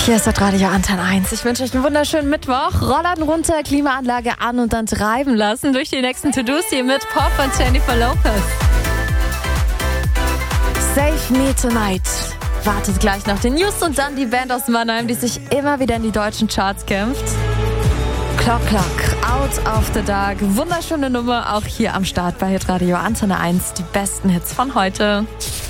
Hier ist das Radio Antenne 1. Ich wünsche euch einen wunderschönen Mittwoch. Rollladen runter, Klimaanlage an und dann treiben lassen durch die nächsten To-Dos hier mit Pop und Jennifer Lopez. Save Me Tonight wartet gleich nach den News und dann die Band aus Mannheim, die sich immer wieder in die deutschen Charts kämpft. Clock, Out of the Dark. Wunderschöne Nummer, auch hier am Start bei Hitradio Antenne 1. Die besten Hits von heute.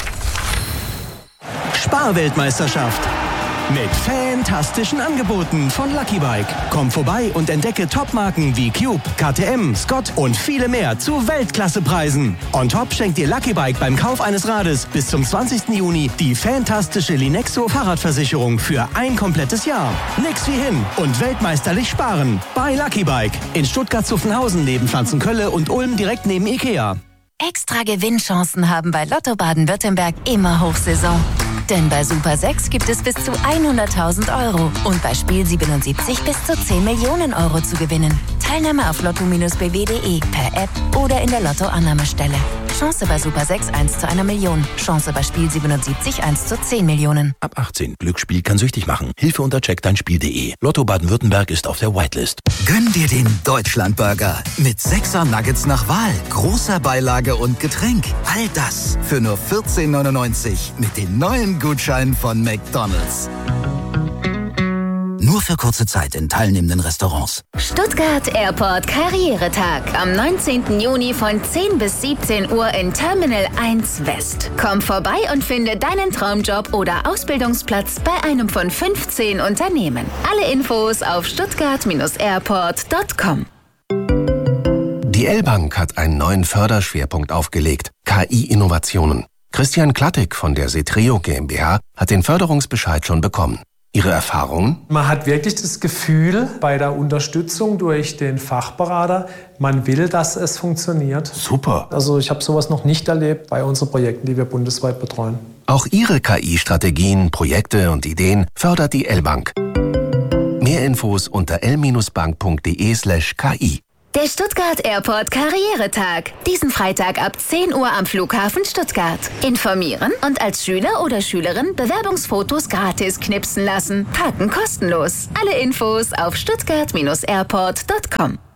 Sparweltmeisterschaft. Mit fantastischen Angeboten von Lucky Bike. Komm vorbei und entdecke Topmarken wie Cube, KTM, Scott und viele mehr zu Weltklassepreisen. On top schenkt dir Lucky Bike beim Kauf eines Rades bis zum 20. Juni die fantastische Linexo Fahrradversicherung für ein komplettes Jahr. Nix wie hin und weltmeisterlich sparen. Bei Lucky Bike. In Stuttgart-Zuffenhausen neben Pflanzenkölle und Ulm direkt neben Ikea. Extra Gewinnchancen haben bei Lotto Baden-Württemberg immer Hochsaison. Denn bei Super 6 gibt es bis zu 100.000 Euro und bei Spiel 77 bis zu 10 Millionen Euro zu gewinnen. Teilnahme auf lotto-bw.de, per App oder in der Lotto-Annahmestelle. Chance bei Super 6 1 zu 1 Million. Chance bei Spiel 77 1 zu 10 Millionen. Ab 18. Glücksspiel kann süchtig machen. Hilfe unter checkdeinspiel.de. Lotto Baden-Württemberg ist auf der Whitelist. Gönn dir den Deutschlandburger mit 6er Nuggets nach Wahl, großer Beilage und Getränk. All das für nur 14,99 mit den neuen Gutscheinen von McDonald's. Nur für kurze Zeit in teilnehmenden Restaurants. Stuttgart Airport Karrieretag. Am 19. Juni von 10 bis 17 Uhr in Terminal 1 West. Komm vorbei und finde deinen Traumjob oder Ausbildungsplatz bei einem von 15 Unternehmen. Alle Infos auf stuttgart-airport.com. Die L-Bank hat einen neuen Förderschwerpunkt aufgelegt: KI-Innovationen. Christian Klattig von der Setreo GmbH hat den Förderungsbescheid schon bekommen. Ihre Erfahrungen? Man hat wirklich das Gefühl bei der Unterstützung durch den Fachberater, man will, dass es funktioniert. Super. Also ich habe sowas noch nicht erlebt bei unseren Projekten, die wir bundesweit betreuen. Auch Ihre KI-Strategien, Projekte und Ideen fördert die L-Bank. Mehr Infos unter l-bank.de/ki. Der Stuttgart Airport Karrieretag. Diesen Freitag ab 10 Uhr am Flughafen Stuttgart. Informieren und als Schüler oder Schülerin Bewerbungsfotos gratis knipsen lassen. Parken kostenlos. Alle Infos auf stuttgart-airport.com.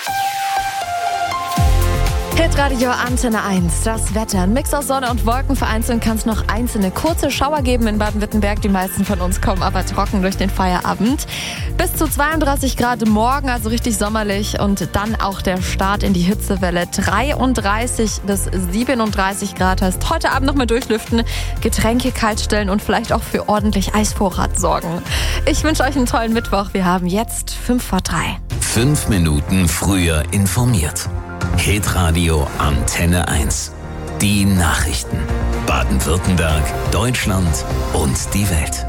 Hitradio Antenne 1, das Wetter. Ein Mix aus Sonne und Wolken. Vereinzelt kann es noch einzelne kurze Schauer geben in Baden-Württemberg. Die meisten von uns kommen aber trocken durch den Feierabend. Bis zu 32 Grad morgen, also richtig sommerlich. Und dann auch der Start in die Hitzewelle. 33 bis 37 Grad heißt heute Abend noch mal durchlüften, Getränke kalt stellen und vielleicht auch für ordentlich Eisvorrat sorgen. Ich wünsche euch einen tollen Mittwoch. Wir haben jetzt 5:03. 5 Minuten früher informiert. Hitradio Antenne 1. Die Nachrichten. Baden-Württemberg, Deutschland und die Welt.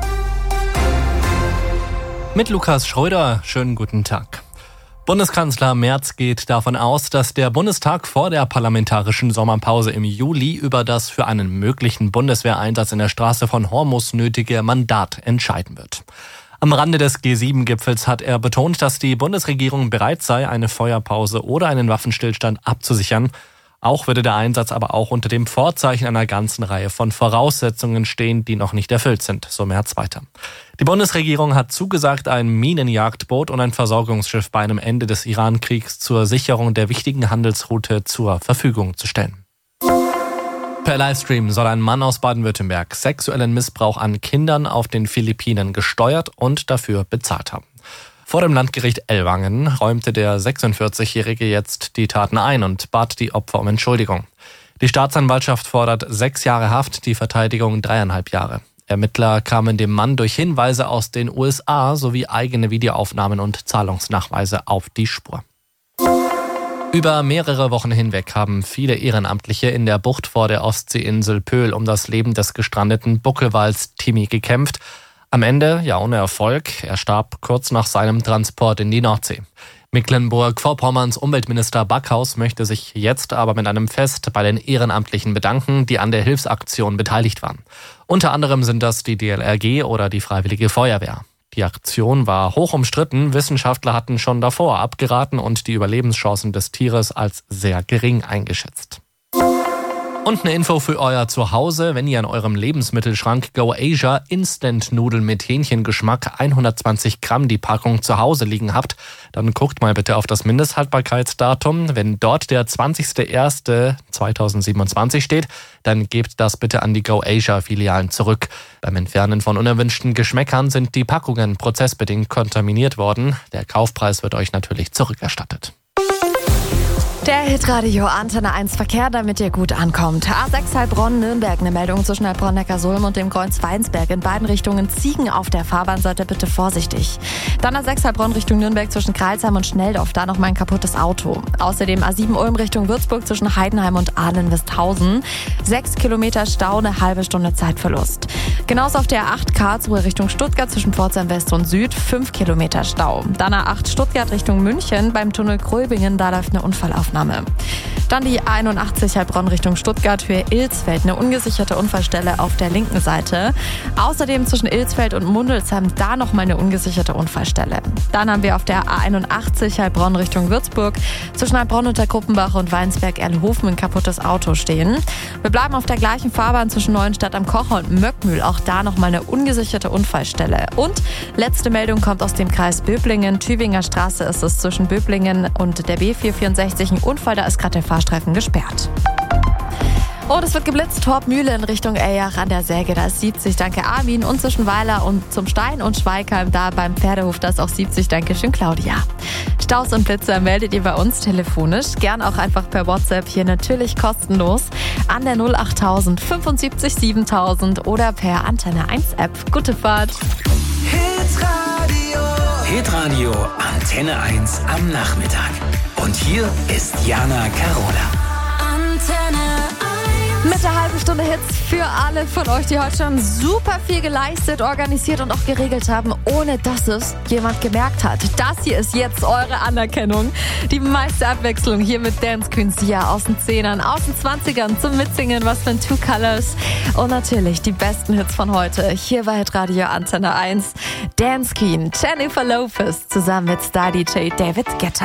Mit Lukas Schröder, schönen guten Tag. Bundeskanzler Merz geht davon aus, dass der Bundestag vor der parlamentarischen Sommerpause im Juli über das für einen möglichen Bundeswehreinsatz in der Straße von Hormuz nötige Mandat entscheiden wird. Am Rande des G7-Gipfels hat er betont, dass die Bundesregierung bereit sei, eine Feuerpause oder einen Waffenstillstand abzusichern. Auch würde der Einsatz aber auch unter dem Vorzeichen einer ganzen Reihe von Voraussetzungen stehen, die noch nicht erfüllt sind, so Merz weiter. Die Bundesregierung hat zugesagt, ein Minenjagdboot und ein Versorgungsschiff bei einem Ende des Iran-Kriegs zur Sicherung der wichtigen Handelsroute zur Verfügung zu stellen. Per Livestream soll ein Mann aus Baden-Württemberg sexuellen Missbrauch an Kindern auf den Philippinen gesteuert und dafür bezahlt haben. Vor dem Landgericht Ellwangen räumte der 46-Jährige jetzt die Taten ein und bat die Opfer um Entschuldigung. Die Staatsanwaltschaft fordert 6 Jahre Haft, die Verteidigung 3,5 Jahre. Ermittler kamen dem Mann durch Hinweise aus den USA sowie eigene Videoaufnahmen und Zahlungsnachweise auf die Spur. Über mehrere Wochen hinweg haben viele Ehrenamtliche in der Bucht vor der Ostseeinsel Pöhl um das Leben des gestrandeten Buckelwals Timmy gekämpft. Am Ende, ja ohne Erfolg, er starb kurz nach seinem Transport in die Nordsee. Mecklenburg-Vorpommerns Umweltminister Backhaus möchte sich jetzt aber mit einem Fest bei den Ehrenamtlichen bedanken, die an der Hilfsaktion beteiligt waren. Unter anderem sind das die DLRG oder die Freiwillige Feuerwehr. Die Aktion war hoch umstritten, Wissenschaftler hatten schon davor abgeraten und die Überlebenschancen des Tieres als sehr gering eingeschätzt. Und eine Info für euer Zuhause, wenn ihr an eurem Lebensmittelschrank Go Asia Instant-Nudeln mit Hähnchengeschmack 120 Gramm die Packung zu Hause liegen habt, dann guckt mal bitte auf das Mindesthaltbarkeitsdatum. Wenn dort der 20.01.2027 steht, dann gebt das bitte an die Go Asia Filialen zurück. Beim Entfernen von unerwünschten Geschmäckern sind die Packungen prozessbedingt kontaminiert worden. Der Kaufpreis wird euch natürlich zurückerstattet. Der Hitradio Antenne 1 Verkehr, damit ihr gut ankommt. A6 Heilbronn-Nürnberg, eine Meldung zwischen Heilbronn-Neckarsulm und dem Kreuz Weinsberg. In beiden Richtungen Ziegen auf der Fahrbahn, seid ihr bitte vorsichtig. Dann A6 Heilbronn Richtung Nürnberg zwischen Kreilsheim und Schnelldorf, da noch mal ein kaputtes Auto. Außerdem A7 Ulm Richtung Würzburg zwischen Heidenheim und Ahlen-Westhausen. 6 Kilometer Stau, eine halbe Stunde Zeitverlust. Genauso auf der A8 Karlsruhe Richtung Stuttgart zwischen Pforzheim West und Süd, 5 Kilometer Stau. Dann A8 Stuttgart Richtung München beim Tunnel Kröbingen, da läuft eine Unfallaufnahme. Dann die A81 Heilbronn Richtung Stuttgart, Höhe Ilsfeld, eine ungesicherte Unfallstelle auf der linken Seite. Außerdem zwischen Ilsfeld und Mundelsheim da nochmal eine ungesicherte Unfallstelle. Dann haben wir auf der A81 Heilbronn Richtung Würzburg zwischen Heilbronn unter Gruppenbach und Weinsberg-Erlhofen ein kaputtes Auto stehen. Wir bleiben auf der gleichen Fahrbahn zwischen Neuenstadt am Kocher und Möckmühl, auch da nochmal eine ungesicherte Unfallstelle. Und letzte Meldung kommt aus dem Kreis Böblingen. Tübinger Straße ist es zwischen Böblingen und der B464 ein Unfall, da ist gerade der Fahrstreifen gesperrt. Oh, das wird geblitzt. Torpmühle in Richtung Eyach an der Säge, da ist 70, danke Armin. Und zwischen Weiler und zum Stein und Schweigheim, da beim Pferdehof, da ist auch 70, danke schön Claudia. Staus und Blitzer meldet ihr bei uns telefonisch, gern auch einfach per WhatsApp, hier natürlich kostenlos, an der 08000 75 7000 oder per Antenne 1 App. Gute Fahrt. Hitradio Antenne 1 am Nachmittag. Und hier ist Jana Carola. Mit der halben Stunde Hits für alle von euch, die heute schon super viel geleistet, organisiert und auch geregelt haben, ohne dass es jemand gemerkt hat. Das hier ist jetzt eure Anerkennung. Die meiste Abwechslung hier mit Dance Queen Sia aus den 10ern, aus den 20ern zum Mitsingen, was für ein Two Colors. Und natürlich die besten Hits von heute. Hier bei Hitradio Antenne 1. Dance Queen Jennifer Lopez zusammen mit Star DJ David Guetta.